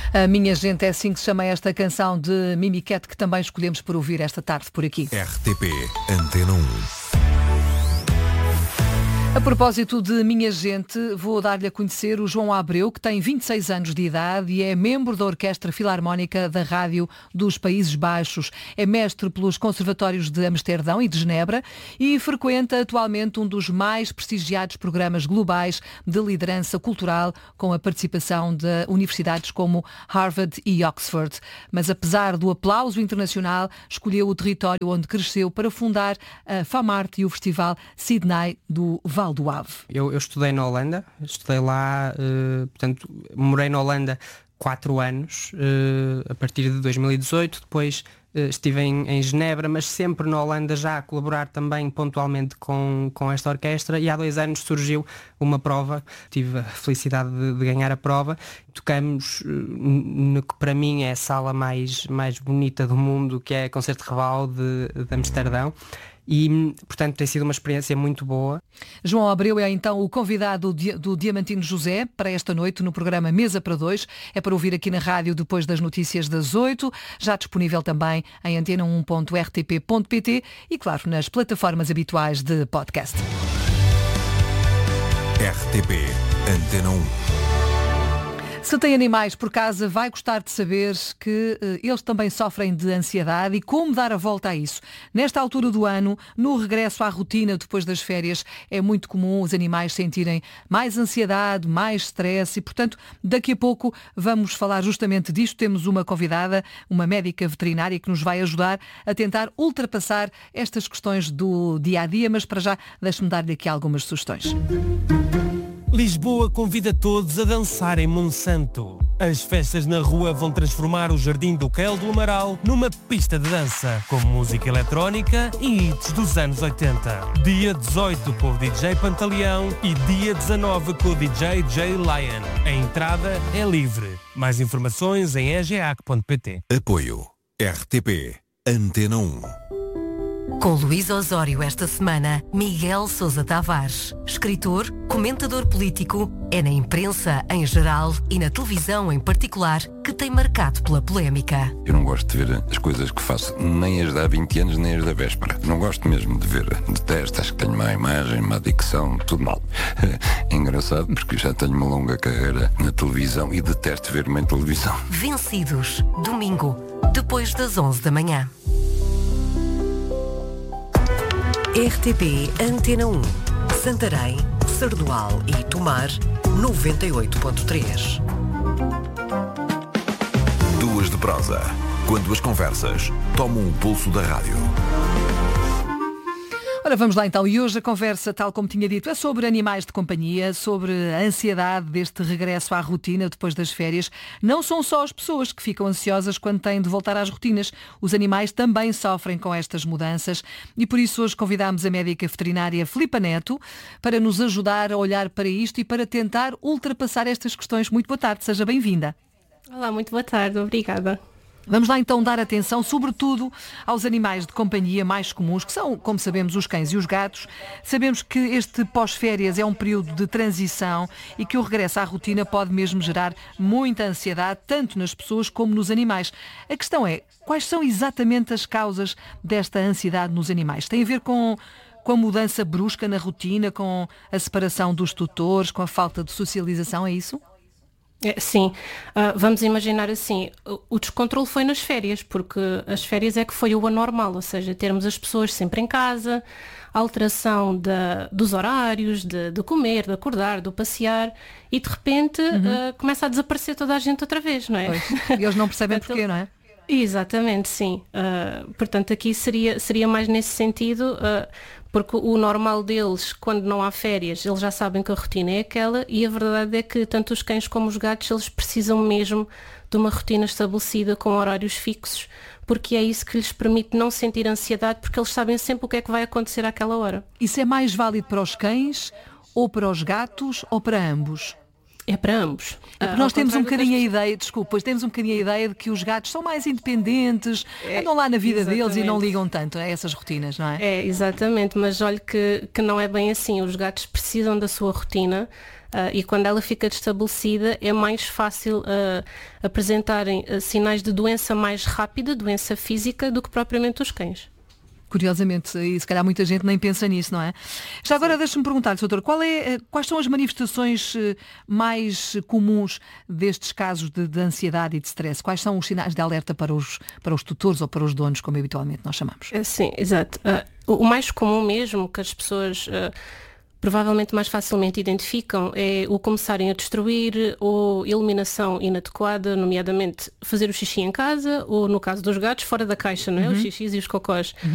A Minha Gente é assim que se chama esta canção de Mimiquete, que também escolhemos por ouvir esta tarde por aqui. RTP Antena 1. A propósito de Minha Gente, vou dar-lhe a conhecer o João Abreu, que tem 26 anos de idade e é membro da Orquestra Filarmónica da Rádio dos Países Baixos. É mestre pelos Conservatórios de Amsterdão e de Genebra e frequenta atualmente um dos mais prestigiados programas globais de liderança cultural, com a participação de universidades como Harvard e Oxford. Mas apesar do aplauso internacional, escolheu o território onde cresceu para fundar a FAMART e o Festival Sydney do Val do Ave. Eu estudei na Holanda, estudei lá, portanto, morei na Holanda 4 anos, a partir de 2018, depois estive em Genebra, mas sempre na Holanda já a colaborar também pontualmente com esta orquestra, e há 2 anos surgiu uma prova, tive a felicidade de ganhar a prova. Tocamos no que para mim é a sala mais bonita do mundo, que é a Concerto Reval de Amsterdão. E, portanto, tem sido uma experiência muito boa. João Abreu é então o convidado do Diamantino José para esta noite no programa Mesa para Dois. É para ouvir aqui na rádio depois das notícias das 8, já disponível também em antena1.rtp.pt e, claro, nas plataformas habituais de podcast. RTP Antena 1. Se tem animais por casa, vai gostar de saber que eles também sofrem de ansiedade e como dar a volta a isso. Nesta altura do ano, no regresso à rotina depois das férias, é muito comum os animais sentirem mais ansiedade, mais stress e, portanto, daqui a pouco vamos falar justamente disto. Temos uma convidada, uma médica veterinária, que nos vai ajudar a tentar ultrapassar estas questões do dia-a-dia, mas para já deixe-me dar-lhe aqui algumas sugestões. Lisboa convida todos a dançar em Monsanto. As festas na rua vão transformar o Jardim do Quel do Amaral numa pista de dança, com música eletrónica e hits dos anos 80. Dia 18 com o DJ Pantaleão e dia 19 com o DJ Jay Lion. A entrada é livre. Mais informações em egeac.pt. Apoio RTP Antena 1. Com Luís Osório esta semana, Miguel Sousa Tavares, escritor, comentador político, é na imprensa em geral e na televisão em particular que tem marcado pela polémica. Eu não gosto de ver as coisas que faço, nem as de há 20 anos, nem as da véspera. Não gosto mesmo de ver. Detesto, acho que tenho má imagem, má dicção, tudo mal. É engraçado porque já tenho uma longa carreira na televisão e detesto ver-me em televisão. Vencidos, domingo, depois das 11 da manhã. RTP Antena 1, Santarém, Sardual e Tomar, 98.3. Duas de prosa, quando as conversas tomam o pulso da rádio. Ora, vamos lá então. E hoje a conversa, tal como tinha dito, é sobre animais de companhia, sobre a ansiedade deste regresso à rotina depois das férias. Não são só as pessoas que ficam ansiosas quando têm de voltar às rotinas. Os animais também sofrem com estas mudanças e por isso hoje convidámos a médica veterinária Filipa Neto para nos ajudar a olhar para isto e para tentar ultrapassar estas questões. Muito boa tarde, seja bem-vinda. Olá, muito boa tarde, obrigada. Vamos lá então dar atenção, sobretudo, aos animais de companhia mais comuns, que são, como sabemos, os cães e os gatos. Sabemos que este pós-férias é um período de transição e que o regresso à rotina pode mesmo gerar muita ansiedade, tanto nas pessoas como nos animais. A questão é, quais são exatamente as causas desta ansiedade nos animais? Tem a ver com a mudança brusca na rotina, com a separação dos tutores, com a falta de socialização, é isso? Sim, vamos imaginar assim, o descontrole foi nas férias, porque as férias é que foi o anormal, ou seja, termos as pessoas sempre em casa, a alteração dos horários, de comer, de acordar, de passear, e de repente começa a desaparecer toda a gente outra vez, não é? Pois. E eles não percebem porquê, não é? Exatamente, sim. Portanto, aqui seria mais nesse sentido, porque o normal deles, quando não há férias, eles já sabem que a rotina é aquela, e a verdade é que tanto os cães como os gatos, eles precisam mesmo de uma rotina estabelecida com horários fixos, porque é isso que lhes permite não sentir ansiedade, porque eles sabem sempre o que é que vai acontecer àquela hora. Isso é mais válido para os cães, ou para os gatos, ou para ambos? É para ambos. Nós temos um bocadinho a ideia, temos um bocadinho a ideia de que os gatos são mais independentes, andam lá na vida deles e não ligam tanto a essas rotinas, não é? É, exatamente, mas olha que não é bem assim. Os gatos precisam da sua rotina, E quando ela fica destabelecida é mais fácil apresentarem sinais de doença mais rápida, doença física, do que propriamente os cães. Curiosamente, e se calhar muita gente nem pensa nisso, não é? Já agora deixe-me perguntar-lhe, doutor, quais são as manifestações mais comuns destes casos de ansiedade e de stress? Quais são os sinais de alerta para os tutores ou para os donos, como habitualmente nós chamamos? Sim, exato. O mais comum mesmo que as pessoas provavelmente mais facilmente identificam é o começarem a destruir ou eliminação inadequada, nomeadamente fazer o xixi em casa ou, no caso dos gatos, fora da caixa, não é? Os xixis e os cocós.